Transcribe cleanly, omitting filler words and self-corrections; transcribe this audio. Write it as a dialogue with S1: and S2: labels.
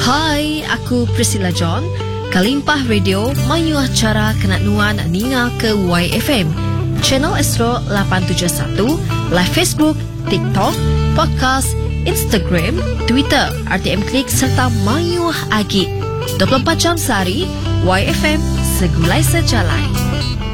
S1: Hai, aku Priscilla John. Kalimpah Radio mayuah cara kenat nuan ninga ke YFM. Channel Astro 871, live Facebook, TikTok, podcast, Instagram, Twitter, RTM Klik serta mayuah agi. 24 jam sehari, YFM segulai sejalan.